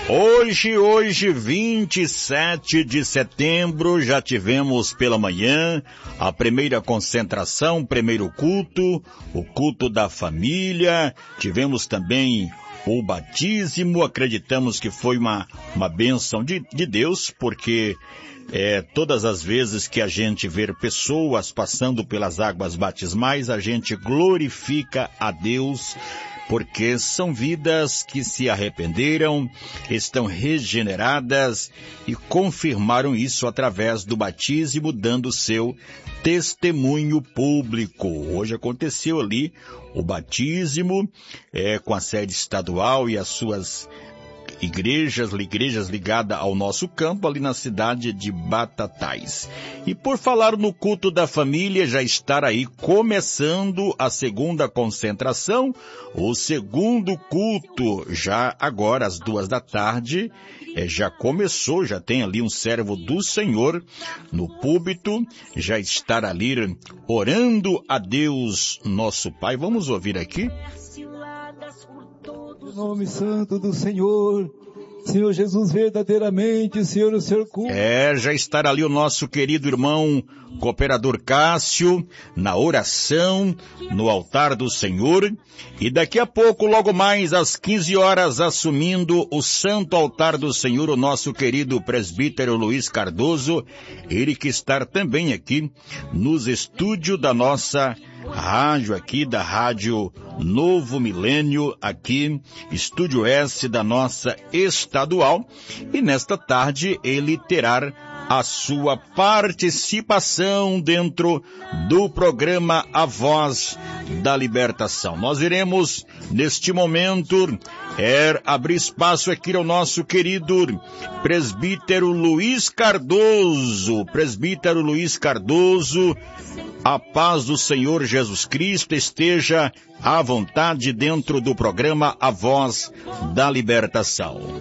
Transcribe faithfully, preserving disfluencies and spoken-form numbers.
Hoje, hoje, vinte e sete de setembro, já tivemos pela manhã a primeira concentração, primeiro culto, o culto da família, tivemos também o batismo, acreditamos que foi uma, uma bênção de, de Deus, porque é, todas as vezes que a gente vê pessoas passando pelas águas batismais, a gente glorifica a Deus, porque são vidas que se arrependeram, estão regeneradas e confirmaram isso através do batismo, dando seu testemunho público. Hoje aconteceu ali o batismo é, com a sede estadual e as suas igrejas, igrejas ligadas ao nosso campo, ali na cidade de Batatais. E por falar no culto da família, já estar aí começando a segunda concentração, o segundo culto, já agora às duas da tarde, é, já começou, já tem ali um servo do Senhor no púlpito, já estar ali orando a Deus, nosso Pai. Vamos ouvir aqui. Em nome santo do Senhor, Senhor Jesus, verdadeiramente, Senhor, o Senhor cuida. É, já estará ali o nosso querido irmão cooperador Cássio, na oração, no altar do Senhor, e daqui a pouco, logo mais às quinze horas, assumindo o santo altar do Senhor, o nosso querido presbítero Luiz Cardoso, ele que está também aqui nos estúdios da nossa rádio aqui, da Rádio Novo Milênio, aqui, Estúdio S da nossa estadual, e nesta tarde ele terá a sua participação dentro do programa A Voz da Libertação. Nós iremos, neste momento, é, abrir espaço aqui ao nosso querido presbítero Luiz Cardoso, presbítero Luiz Cardoso. A paz do Senhor Jesus Cristo esteja à vontade dentro do programa A Voz da Libertação.